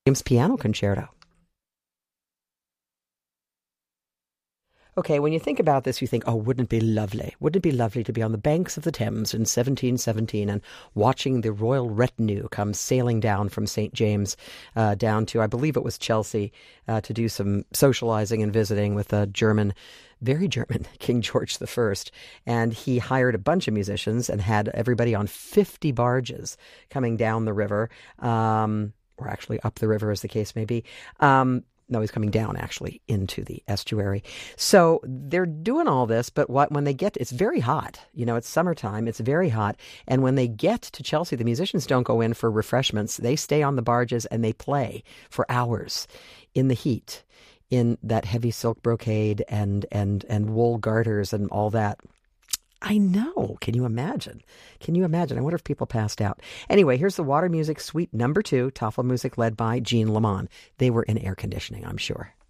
James Piano Concerto. Okay, when you think about this, you think, oh, wouldn't it be lovely? Wouldn't it be lovely to be on the banks of the Thames in 1717 and watching the royal retinue come sailing down from St. James down to, I believe it was Chelsea, to do some socializing and visiting with a German, very German, King George I. And he hired a bunch of musicians and had everybody on 50 barges coming down the river, or actually up the river, as the case may be. No, he's coming down actually into the estuary. So they're doing all this, but when they get, it's very hot. You know, it's summertime, it's very hot. And when they get to Chelsea, the musicians don't go in for refreshments. They stay on the barges and they play for hours in the heat, in that heavy silk brocade and wool garters and all that. I know. Can you imagine? Can you imagine? I wonder if people passed out. Anyway, here's the Water Music Suite number 2, Tafelmusik led by Jean Lamont. They were in air conditioning, I'm sure.